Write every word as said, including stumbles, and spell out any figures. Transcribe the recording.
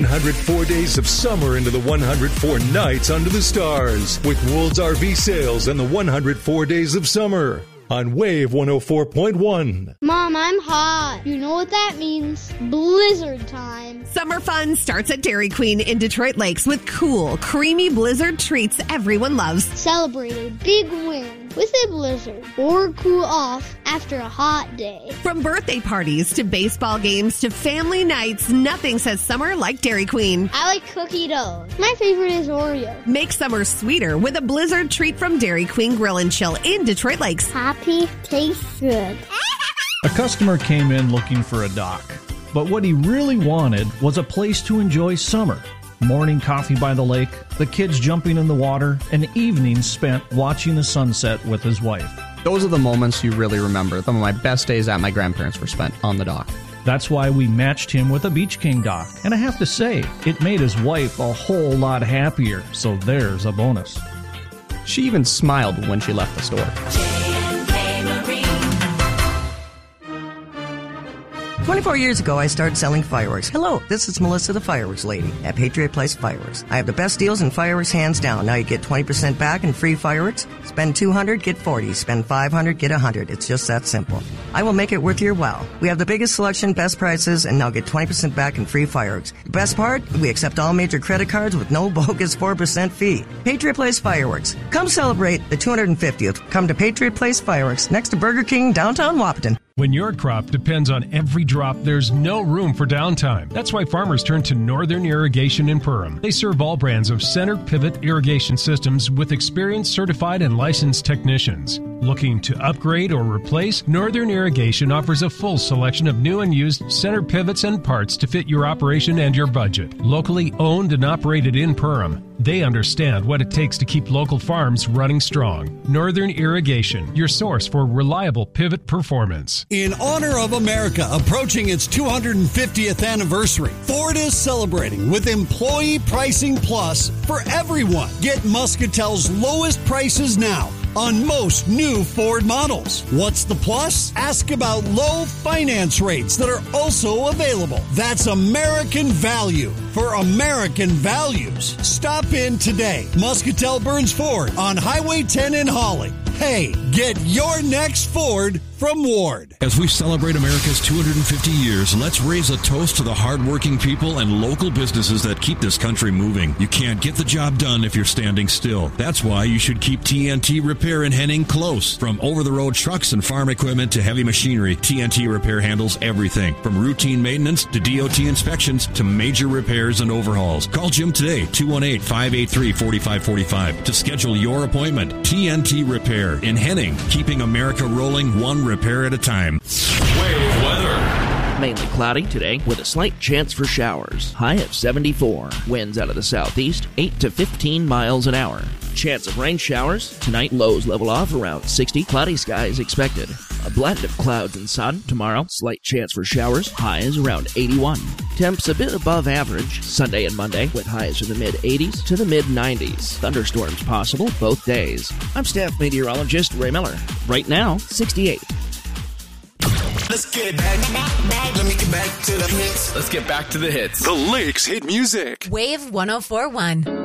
one hundred four days of summer into the one hundred four nights under the stars with Wool's R V sales and the one hundred four days of summer on Wave one oh four point one. Mom, I'm hot. You know what that means? Blizzard time. Summer fun starts at Dairy Queen in Detroit Lakes with cool, creamy blizzard treats everyone loves. Celebrate a big win with a blizzard or cool off after a hot day. From birthday parties to baseball games to family nights, nothing says summer like Dairy Queen. I like cookie dough. My favorite is Oreo. Make summer sweeter with a blizzard treat from Dairy Queen Grill and Chill in Detroit Lakes. Happy tastes good. A customer came in looking for a dock, but what he really wanted was a place to enjoy summer. Morning coffee by the lake, the kids jumping in the water, and evenings spent watching the sunset with his wife. Those are the moments you really remember. Some of my best days at my grandparents were spent on the dock. That's why we matched him with a Beach King dock. And I have to say, it made his wife a whole lot happier, so there's a bonus. She even smiled when she left the store. twenty-four years ago, I started selling fireworks. Hello, this is Melissa, the fireworks lady at Patriot Place Fireworks. I have the best deals in fireworks, hands down. Now you get twenty percent back in free fireworks. Spend two hundred dollars, get forty dollars. Spend five hundred dollars, get one hundred dollars. It's just that simple. I will make it worth your while. We have the biggest selection, best prices, and now get twenty percent back in free fireworks. The best part, we accept all major credit cards with no bogus four percent fee. Patriot Place Fireworks. Come celebrate the two hundred fiftieth. Come to Patriot Place Fireworks, next to Burger King, downtown Wahpeton. When your crop depends on every drop, there's no room for downtime. That's why farmers turn to Northern Irrigation in Perham. They serve all brands of center pivot irrigation systems with experienced, certified, and licensed technicians. Looking to upgrade or replace? Northern Irrigation offers a full selection of new and used center pivots and parts to fit your operation and your budget. Locally owned and operated in Perham, they understand what it takes to keep local farms running strong. Northern Irrigation, your source for reliable pivot performance. In honor of America approaching its two hundred fiftieth anniversary, Ford is celebrating with Employee Pricing Plus for everyone. Get Muscatel's lowest prices now on most new Ford models. What's the plus? Ask about low finance rates that are also available. That's American value for American values. Stop in today. Muscatel Burns Ford on Highway ten in Holly. Hey, get your next Ford from Ward. As we celebrate America's two hundred fifty years, let's raise a toast to the hardworking people and local businesses that keep this country moving. You can't get the job done if you're standing still. That's why you should keep T N T Repair in Henning close. From over-the-road trucks and farm equipment to heavy machinery, T N T Repair handles everything. From routine maintenance to D O T inspections to major repairs and overhauls. Call Jim today, two one eight, five eight three, four five four five, to schedule your appointment. T N T Repair in Henning, keeping America rolling one repair at a time. Wave weather. Mainly cloudy today with a slight chance for showers. High of seventy-four. Winds out of the southeast, eight to fifteen miles an hour. Chance of rain showers. Tonight, lows level off around sixty. Cloudy skies expected. A blend of clouds and sun. Tomorrow, slight chance for showers. Highs around eighty-one. Temps a bit above average. Sunday and Monday with highs in the mid-eighties to the mid-nineties. Thunderstorms possible both days. I'm staff meteorologist Ray Miller. Right now, sixty-eight. Let's get back, back, back. Let me get back to the hits. Let's get back to the hits. The Lakes hit music. Wave one oh four point one.